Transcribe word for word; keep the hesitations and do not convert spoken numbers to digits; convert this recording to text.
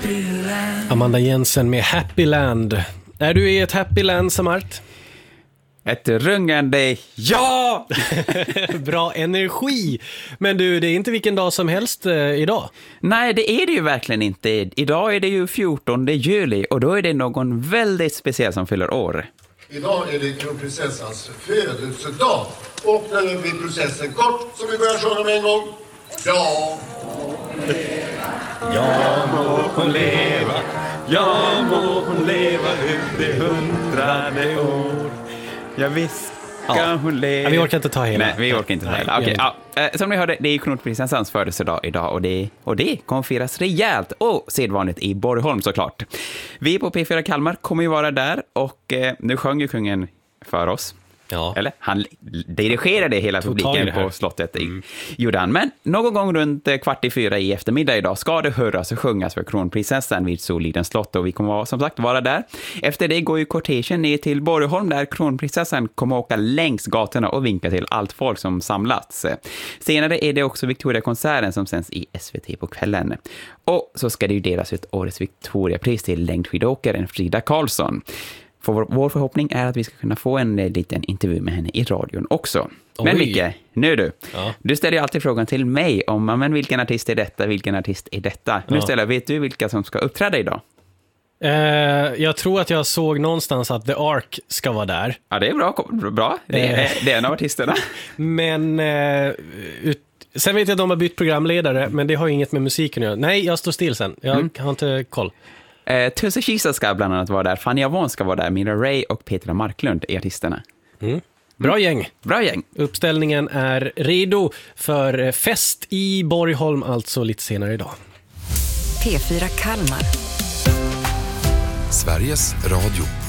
Amanda Jensen med Happy Land. Är du i ett Happy Land, Samart? Ett rungande ja! Bra energi. Men du, det är inte vilken dag som helst eh, idag. Nej, det är det ju verkligen inte. Idag är det ju fjortonde juli och då är det någon väldigt speciell som fyller år. Idag är det kronprinsessans födelsedag. Och nu blir processen kort, så vi börjar sjunga med en gång. Ja, ja må hon leva, ja må hon leva ut det hundrade år. Ja visst ska ja. hon leva. Ja, vi orkar inte ta hela. Nej, vi orkar inte ta hela. Okej, ja. Som ni hörde, det är kronprinsessans födelsedag idag och det, och det kommer firas rejält och sedvanligt i Borgholm såklart. Vi på P fyra Kalmar kommer ju vara där och eh, nu sjöng ju kungen för oss. Ja. Eller han dirigerade hela publiken på slottet i mm. Jordan. Men någon gång runt kvart i fyra i eftermiddag idag ska det höras och sjungas för kronprinsessan vid Solidens slott och vi kommer som sagt vara där. Efter det går ju kortegen ner till Borgholm där kronprinsessan kommer åka längs gatorna och vinka till allt folk som samlats. Senare är det också Victoria-konserten som sänds i S V T på kvällen. Och så ska det ju delas ut årets Victoria-pris till längdskidåkaren Frida Karlsson. För vår, vår förhoppning är att vi ska kunna få en liten intervju med henne i radion också. Oj. Men Micke, nu du. Ja. Du ställer ju alltid frågan till mig om men vilken artist är detta, vilken artist är detta. Ja. Nu ställer jag, vet du vilka som ska uppträda idag? Eh, jag tror att jag såg någonstans att The Ark ska vara där. Ja, det är bra. bra. Det, är, eh. det är en av artisterna. Men eh, ut, sen vet jag att de har bytt programledare, men det har ju inget med musiken att göra. Nej, jag står still sen. Jag mm. har inte koll. Eh, Tusse Kisa ska bland annat vara där, Fanny Avon ska vara där, Mira Ray och Petra Marklund är artisterna. Mm. Bra gäng. Bra gäng. Uppställningen är redo för fest i Borgholm, alltså lite senare idag. P fyra Kalmar. Sveriges Radio.